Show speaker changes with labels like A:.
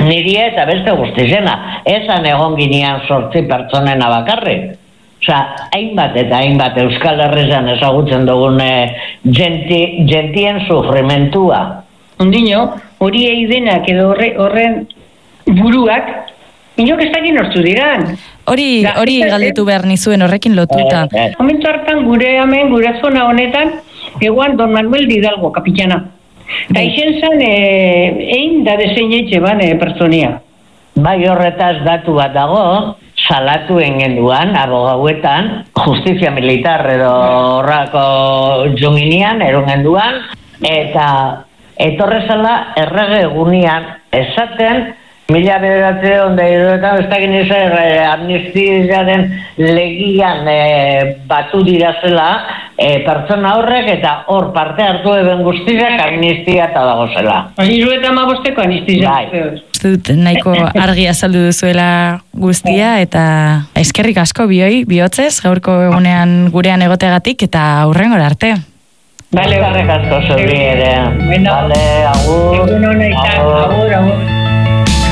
A: niri eta beste guztizena, esan egon ginean 8 pertsonena bakarrik. Osea, hainbat eta hainbat Euskal Herrian ezagutzen dugun gentien sufrimentua.
B: Ondino, hori eidenak edo horren buruak, inok ez dakit nortzu diran.
C: Hori galdetu behar nizuen horrekin lotuta.
B: Momentu hartan gure zona honetan, eguan Don Manuel Hidalgo, kapitana. Eta izen zan, egin da desein etxe ban pertsonia.
A: Bai, horretaz datu bat dago, salatu engenduan, abogauetan, justizia militar edo horrako junginean, erungenduan, eta etorrezala errege egunian esaten, 1900 ez dakit nizar amnistiaren legian batu dirazela pertsona horrek eta hor parte hartu eben guztiak amnistia eta dago zela.
B: 75 amnistia.
C: Dut nahiko argi azaldu duzuela guztia eta eskerrik asko bihotzez gaurko egunean gurean egoteagatik eta hurrengora arte.
A: Eskerrik asko zuri ere.
B: Bueno,
A: agur.
B: agur.